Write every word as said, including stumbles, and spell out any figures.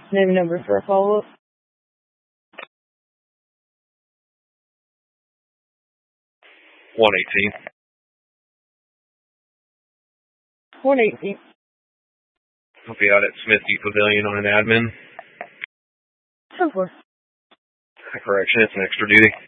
Name and number for a follow-up. one eighteen. one eighteen. I'll be out at Smithy Pavilion on an admin. ten four. Correction, it's an extra duty.